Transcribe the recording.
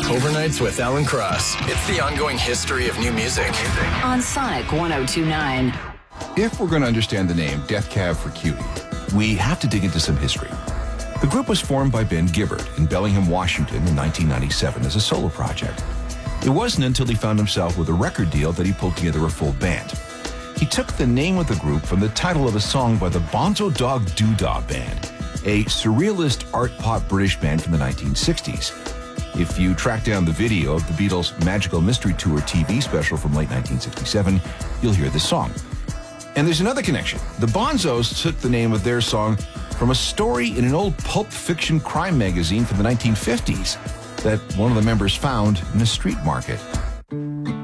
Overnights with Alan Cross. It's the ongoing history of new music. On Sonic 102.9. If we're going to understand the name Death Cab for Cutie, we have to dig into some history. The group was formed by Ben Gibbard in Bellingham, Washington in 1997 as a solo project. It wasn't until he found himself with a record deal that he pulled together a full band. He took the name of the group from the title of a song by the Bonzo Dog Doodah Band, a surrealist art pop British band from the 1960s. If you track down the video of the Beatles' Magical Mystery Tour TV special from late 1967, you'll hear this song. And there's another connection. The Bonzos took the name of their song from a story in an old pulp fiction crime magazine from the 1950s that one of the members found in a street market.